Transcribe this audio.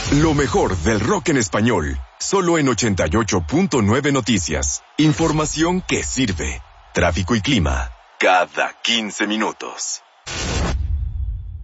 Lo mejor del rock en español, solo en 88.9 Noticias. Información que sirve. Tráfico y clima, cada 15 minutos.